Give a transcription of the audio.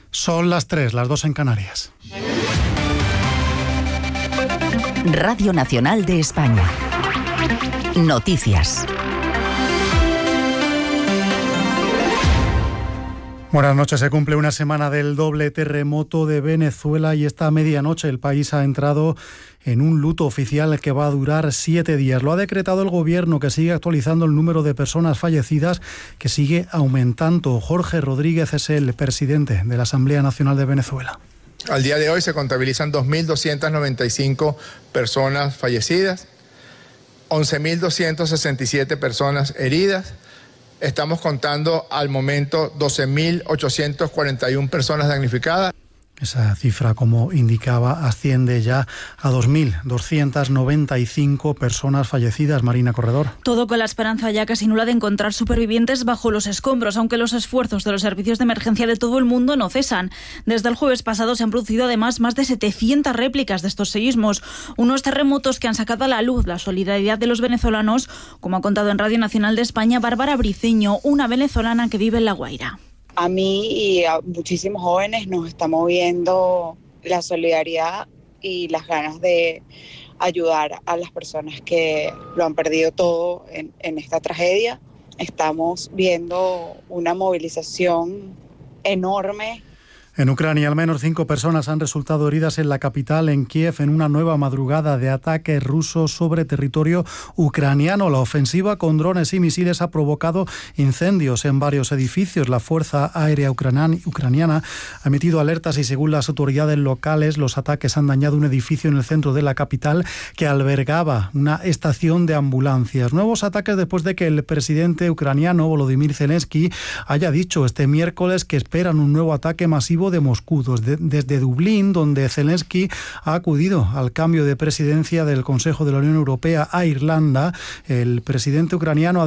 Son las 3, las 2 en Canarias. Radio Nacional de España. Noticias. Buenas noches. Se cumple una semana del doble terremoto de Venezuela y esta medianoche el país ha entrado en un luto oficial que va a durar 7 días. Lo ha decretado el gobierno, que sigue actualizando el número de personas fallecidas, que sigue aumentando. Jorge Rodríguez es el presidente de la Asamblea Nacional de Venezuela. Al día de hoy se contabilizan 2.295 personas fallecidas, 11.267 personas heridas. Estamos contando al momento 12.841 personas damnificadas. Esa cifra, como indicaba, asciende ya a 2.295 personas fallecidas. Marina Corredor. Todo con la esperanza ya casi nula de encontrar supervivientes bajo los escombros, aunque los esfuerzos de los servicios de emergencia de todo el mundo no cesan. Desde el jueves pasado se han producido además más de 700 réplicas de estos seísmos, unos terremotos que han sacado a la luz la solidaridad de los venezolanos, como ha contado en Radio Nacional de España Bárbara Briceño, una venezolana que vive en La Guaira. A mí y a muchísimos jóvenes nos está moviendo la solidaridad y las ganas de ayudar a las personas que lo han perdido todo en esta tragedia. Estamos viendo una movilización enorme. En Ucrania, al menos 5 personas han resultado heridas en la capital, en Kiev, en una nueva madrugada de ataques rusos sobre territorio ucraniano. La ofensiva con drones y misiles ha provocado incendios en varios edificios. La Fuerza Aérea Ucraniana ha emitido alertas y, según las autoridades locales, los ataques han dañado un edificio en el centro de la capital que albergaba una estación de ambulancias. Nuevos ataques después de que el presidente ucraniano, Volodymyr Zelensky, haya dicho este miércoles que esperan un nuevo ataque masivo de Moscú. Desde Dublín, donde Zelensky ha acudido al cambio de presidencia del Consejo de la Unión Europea a Irlanda, el presidente ucraniano ha